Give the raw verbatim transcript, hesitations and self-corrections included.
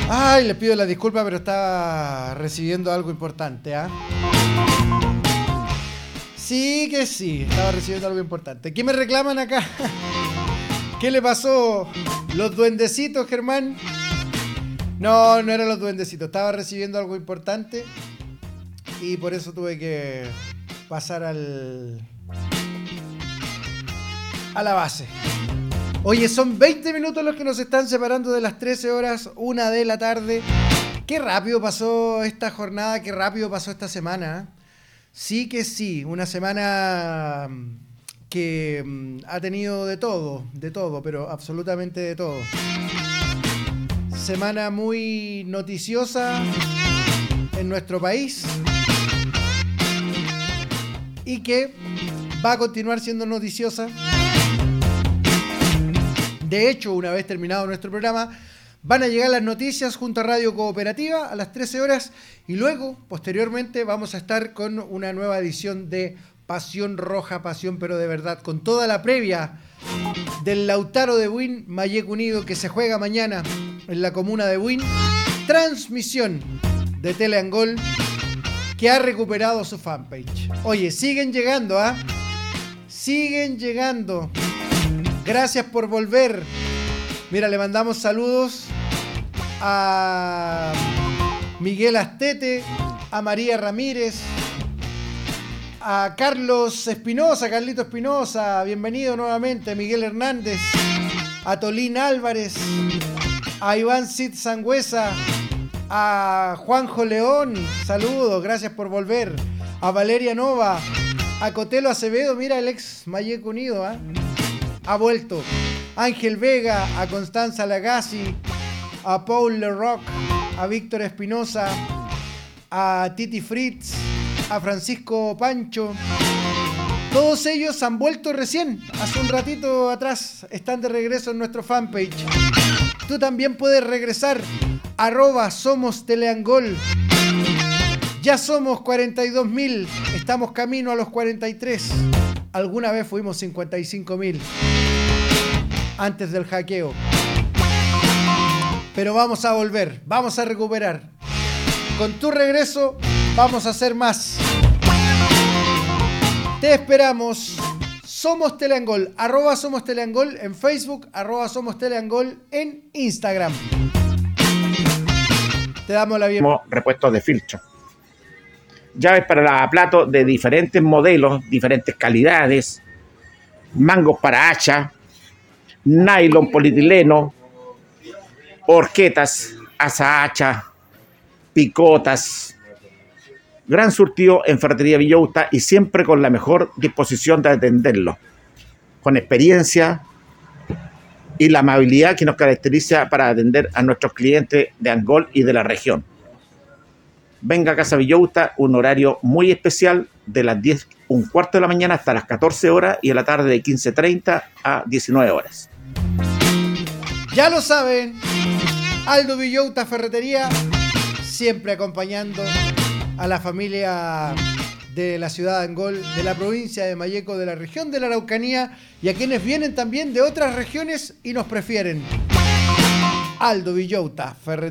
Ay, les pido la disculpa, pero estaba recibiendo algo importante, ¿ah? Sí que sí, estaba recibiendo algo importante. ¿Qué me reclaman acá? ¿Qué le pasó? ¿Los duendecitos, Germán? No, no eran los duendecitos. Estaba recibiendo algo importante y por eso tuve que pasar al... a la base. Oye, son veinte minutos los que nos están separando de las trece horas, una de la tarde. Qué rápido pasó esta jornada, qué rápido pasó esta semana. Sí que sí, una semana que ha tenido de todo, de todo, pero absolutamente de todo. Semana muy noticiosa en nuestro país y que va a continuar siendo noticiosa. De hecho, una vez terminado nuestro programa, van a llegar las noticias junto a Radio Cooperativa a las trece horas y luego, posteriormente, vamos a estar con una nueva edición de Pasión Roja, Pasión pero de verdad, con toda la previa del Lautaro de Buin, Mayec Unido, que se juega mañana en la comuna de Buin. Transmisión de Teleangol, que ha recuperado su fanpage. Oye, siguen llegando, ¿ah? ¿eh? Siguen llegando. Gracias por volver. Mira, le mandamos saludos a Miguel Astete, a María Ramírez, a Carlos Espinosa, Carlito Espinosa, bienvenido nuevamente, Miguel Hernández, a Tolín Álvarez, a Iván Cid Sangüesa, a Juanjo León, saludos, gracias por volver, a Valeria Nova, a Cotelo Acevedo, mira el ex Mayec Unido, ¿eh? Ha vuelto. Ángel Vega, a Constanza Lagasi, a Paul Leroc, a Víctor Espinosa, a Titi Fritz, a Francisco Pancho. Todos ellos han vuelto recién, hace un ratito atrás. Están de regreso en nuestro fanpage. Tú también puedes regresar. Arroba Somos Teleangol. Ya somos cuarenta y dos mil. Estamos camino a los cuarenta y tres. Alguna vez fuimos cincuenta y cinco mil antes del hackeo. Pero vamos a volver, vamos a recuperar. Con tu regreso vamos a hacer más. Te esperamos. Somos Teleangol, arroba Somos Teleangol en Facebook, arroba Somos Teleangol en Instagram. Te damos la bienvenida. Repuestos de filtro. Llaves para platos de diferentes modelos, diferentes calidades, mangos para hacha, nylon, polietileno, horquetas, asa hacha, picotas. Gran surtido en Ferretería Villauta y siempre con la mejor disposición de atenderlo, con experiencia y la amabilidad que nos caracteriza para atender a nuestros clientes de Angol y de la región. Venga a Casa Villauta, un horario muy especial de las diez, un cuarto de la mañana hasta las catorce horas y en la tarde de quince treinta a diecinueve horas. Ya lo saben, Aldo Villauta Ferretería, siempre acompañando a la familia de la ciudad de Angol, de la provincia de Malleco, de la región de la Araucanía y a quienes vienen también de otras regiones y nos prefieren. Aldo Villauta Ferretería.